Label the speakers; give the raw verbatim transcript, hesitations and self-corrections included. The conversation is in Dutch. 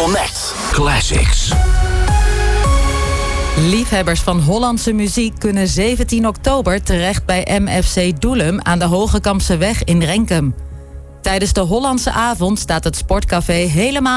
Speaker 1: Connect Classics.
Speaker 2: Liefhebbers van Hollandse muziek kunnen zeventien oktober terecht bij M F C Doelum aan de Hogekampseweg in Renkum. Tijdens de Hollandse avond staat het sportcafé helemaal